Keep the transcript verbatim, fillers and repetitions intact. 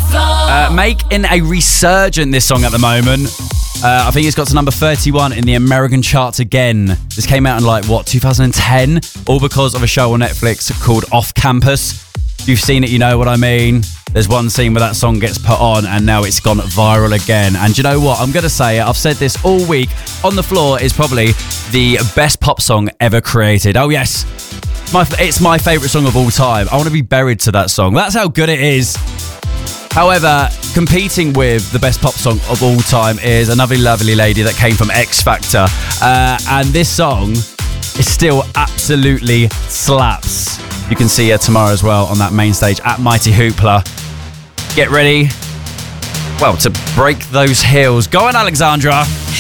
Uh, making a resurgence this song at the moment. Uh, I think it's got to number thirty-one in the American charts again. This came out in like, what, two thousand ten? All because of a show on Netflix called Off Campus. If you've seen it, you know what I mean. There's one scene where that song gets put on and now it's gone viral again. And you know what? I'm going to say it. I've said this all week. On the Floor is probably the best pop song ever created. Oh, yes. My, it's my favourite song of all time. I want to be buried to that song. That's how good it is. However, competing with the best pop song of all time is another lovely lady that came from X Factor. Uh, and this song is still absolutely slaps. You can see her tomorrow as well on that main stage at Mighty Hoopla. Get ready, well, to break those heels. Go on, Alexandra.